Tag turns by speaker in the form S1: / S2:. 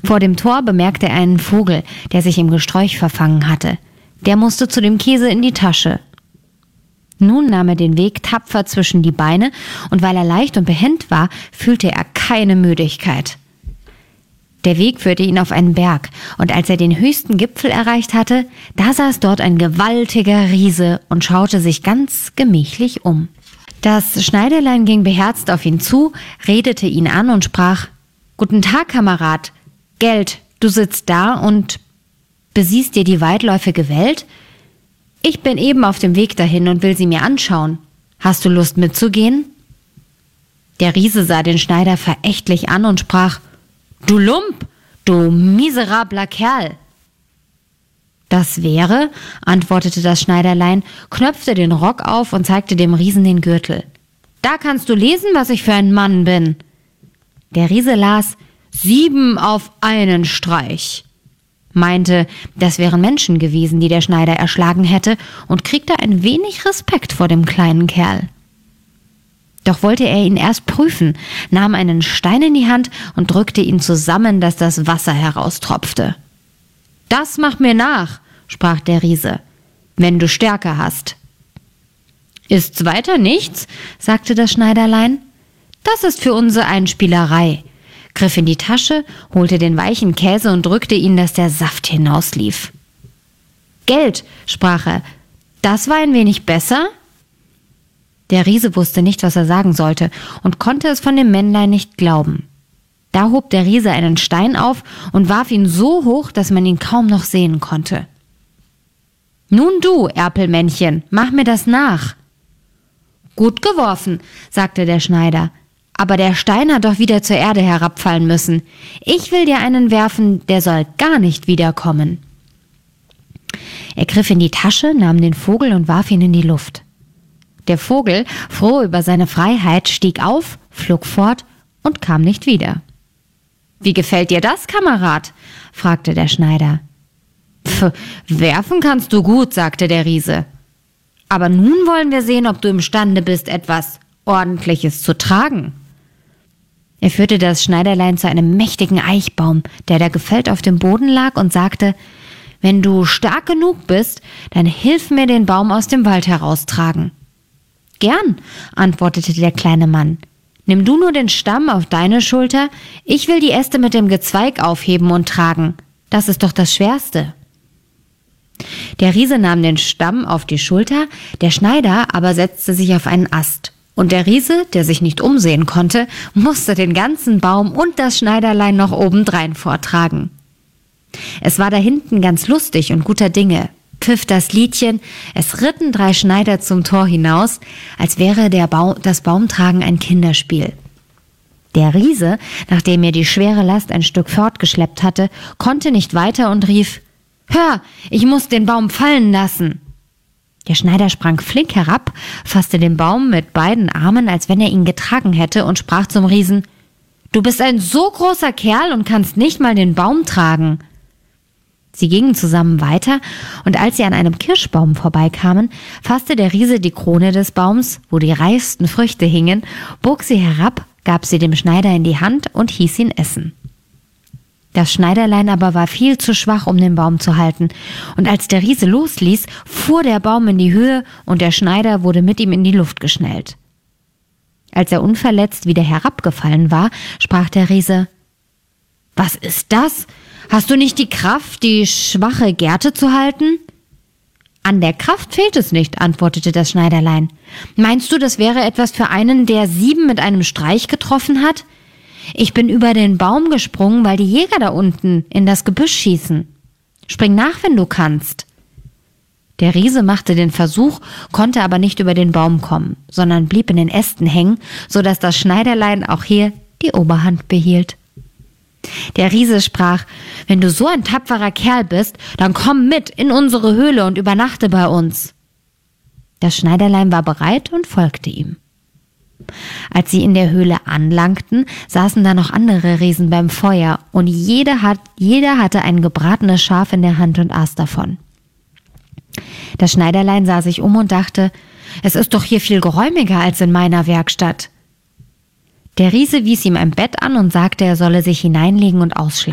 S1: Vor dem Tor bemerkte er einen Vogel, der sich im Gesträuch verfangen hatte. Der musste zu dem Käse in die Tasche. Nun nahm er den Weg tapfer zwischen die Beine, und weil er leicht und behend war, fühlte er keine Müdigkeit. Der Weg führte ihn auf einen Berg, und als er den höchsten Gipfel erreicht hatte, da saß dort ein gewaltiger Riese und schaute sich ganz gemächlich um. Das Schneiderlein ging beherzt auf ihn zu, redete ihn an und sprach: »Guten Tag, Kamerad. Gelt, du sitzt da und besiehst dir die weitläufige Welt? Ich bin eben auf dem Weg dahin und will sie mir anschauen. Hast du Lust mitzugehen?« Der Riese sah den Schneider verächtlich an und sprach: »Du Lump, du miserabler Kerl!« »Das wäre«, antwortete das Schneiderlein, knöpfte den Rock auf und zeigte dem Riesen den Gürtel. »Da kannst du lesen, was ich für ein Mann bin.« Der Riese las: 7 auf einen Streich, meinte, das wären Menschen gewesen, die der Schneider erschlagen hätte, und kriegte ein wenig Respekt vor dem kleinen Kerl. Doch wollte er ihn erst prüfen, nahm einen Stein in die Hand und drückte ihn zusammen, dass das Wasser heraustropfte. »Das mach mir nach«, sprach der Riese, »wenn du Stärke hast.« »Ist's weiter nichts?«, sagte das Schneiderlein. »Das ist für unsere Einspielerei«, griff in die Tasche, holte den weichen Käse und drückte ihn, dass der Saft hinauslief. »Gelt«, sprach er, »das war ein wenig besser?« Der Riese wusste nicht, was er sagen sollte und konnte es von dem Männlein nicht glauben. Da hob der Riese einen Stein auf und warf ihn so hoch, dass man ihn kaum noch sehen konnte. »Nun du, Erpelmännchen, mach mir das nach.« »Gut geworfen«, sagte der Schneider, »aber der Stein hat doch wieder zur Erde herabfallen müssen. Ich will dir einen werfen, der soll gar nicht wiederkommen.« Er griff in die Tasche, nahm den Vogel und warf ihn in die Luft. Der Vogel, froh über seine Freiheit, stieg auf, flog fort und kam nicht wieder. »Wie gefällt dir das, Kamerad?«, fragte der Schneider. »Werfen kannst du gut«, sagte der Riese. »Aber nun wollen wir sehen, ob du imstande bist, etwas Ordentliches zu tragen.« Er führte das Schneiderlein zu einem mächtigen Eichbaum, der da gefällt auf dem Boden lag, und sagte: »Wenn du stark genug bist, dann hilf mir, den Baum aus dem Wald heraustragen.« »Gern«, antwortete der kleine Mann. »Nimm du nur den Stamm auf deine Schulter, ich will die Äste mit dem Gezweig aufheben und tragen. Das ist doch das Schwerste.« Der Riese nahm den Stamm auf die Schulter, der Schneider aber setzte sich auf einen Ast. Und der Riese, der sich nicht umsehen konnte, musste den ganzen Baum und das Schneiderlein noch obendrein vortragen. Es war da hinten ganz lustig und guter Dinge, pfiff das Liedchen, es ritten 3 Schneider zum Tor hinaus, als wäre das Baumtragen ein Kinderspiel. Der Riese, nachdem er die schwere Last ein Stück fortgeschleppt hatte, konnte nicht weiter und rief: »Hör, ich muss den Baum fallen lassen!« Der Schneider sprang flink herab, fasste den Baum mit beiden Armen, als wenn er ihn getragen hätte, und sprach zum Riesen: »Du bist ein so großer Kerl und kannst nicht mal den Baum tragen.« Sie gingen zusammen weiter, und als sie an einem Kirschbaum vorbeikamen, fasste der Riese die Krone des Baums, wo die reichsten Früchte hingen, bog sie herab, gab sie dem Schneider in die Hand und hieß ihn essen. Das Schneiderlein aber war viel zu schwach, um den Baum zu halten, und als der Riese losließ, fuhr der Baum in die Höhe, und der Schneider wurde mit ihm in die Luft geschnellt. Als er unverletzt wieder herabgefallen war, sprach der Riese: »Was ist das? Hast du nicht die Kraft, die schwache Gerte zu halten?« »An der Kraft fehlt es nicht«, antwortete das Schneiderlein. »Meinst du, das wäre etwas für einen, der 7 mit einem Streich getroffen hat? Ich bin über den Baum gesprungen, weil die Jäger da unten in das Gebüsch schießen. Spring nach, wenn du kannst.« Der Riese machte den Versuch, konnte aber nicht über den Baum kommen, sondern blieb in den Ästen hängen, so dass das Schneiderlein auch hier die Oberhand behielt. Der Riese sprach: »Wenn du so ein tapferer Kerl bist, dann komm mit in unsere Höhle und übernachte bei uns.« Das Schneiderlein war bereit und folgte ihm. Als sie in der Höhle anlangten, saßen da noch andere Riesen beim Feuer, und jeder hatte ein gebratenes Schaf in der Hand und aß davon. Das Schneiderlein sah sich um und dachte: »Es ist doch hier viel geräumiger als in meiner Werkstatt.« Der Riese wies ihm ein Bett an und sagte, er solle sich hineinlegen und ausschlafen.